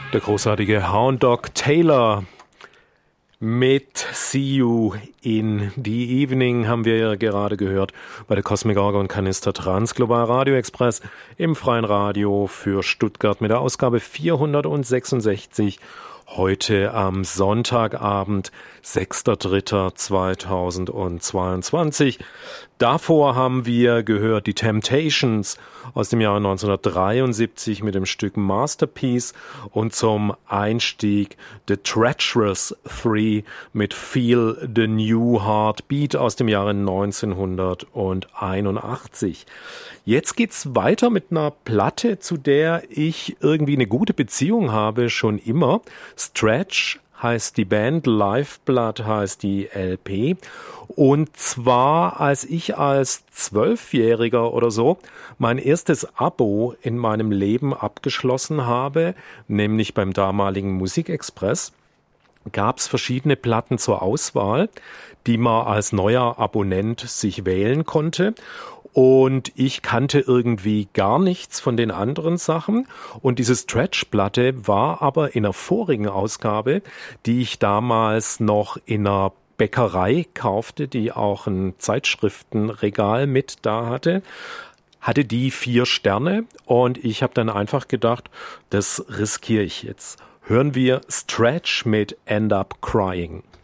Der großartige Hound Dog Taylor mit See You in the Evening haben wir ja gerade gehört bei der Cosmic Organ Kanister Transglobal Radio Express im freien Radio für Stuttgart mit der Ausgabe 466. Heute am Sonntagabend, 6.3.2022. Davor haben wir gehört die Temptations aus dem Jahr 1973 mit dem Stück Masterpiece und zum Einstieg The Treacherous Three mit Feel the New Heartbeat aus dem Jahre 1981. Jetzt geht's weiter mit einer Platte, zu der ich irgendwie eine gute Beziehung habe, schon immer. Stretch heißt die Band, Lifeblood heißt die LP. Und zwar, als ich als 12-Jähriger oder so mein erstes Abo in meinem Leben abgeschlossen habe, nämlich beim damaligen Musikexpress, gab es verschiedene Platten zur Auswahl, die man als neuer Abonnent sich wählen konnte. Und ich kannte irgendwie gar nichts von den anderen Sachen. Und diese Stretch-Platte war aber in einer vorigen Ausgabe, die ich damals noch in einer Bäckerei kaufte, die auch ein Zeitschriftenregal mit da hatte die 4 Sterne. Und ich habe dann einfach gedacht, das riskiere ich jetzt. Hören wir Stretch mit End Up Crying.